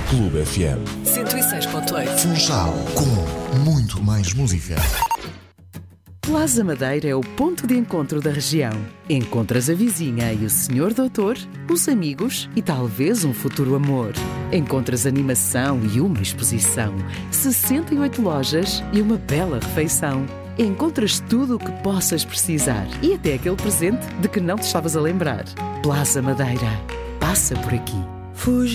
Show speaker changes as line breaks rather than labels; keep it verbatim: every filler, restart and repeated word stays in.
Clube F M.
cento e seis ponto oito.
Funchal, com muito mais música.
Plaza Madeira é o ponto de encontro da região. Encontras a vizinha e o senhor doutor, os amigos e talvez um futuro amor. Encontras animação e uma exposição, sessenta e oito lojas e uma bela refeição. Encontras tudo o que possas precisar e até aquele presente de que não te estavas a lembrar. Plaza Madeira. Passa por aqui.
Fuja